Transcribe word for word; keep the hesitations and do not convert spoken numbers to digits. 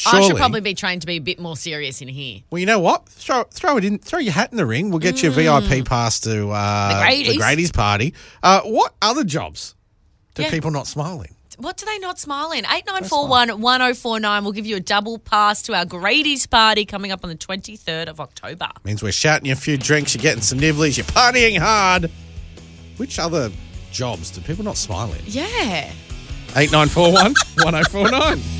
I Surely. should probably be trained to be a bit more serious in here. Well, you know what? Throw throw it in. Throw your hat in the ring. We'll get you a V I P pass to uh, The Grady's. the Grady's party. Uh, what other jobs do Yeah. people not smile in? What do they not smile in? eight nine four one, one oh four nine. We'll give you a double pass to our Grady's party coming up on the twenty-third of October. Means we're shouting you a few drinks, you're getting some nibblies, you're partying hard. Which other jobs do people not smile in? Yeah. eight nine four one, one oh four nine.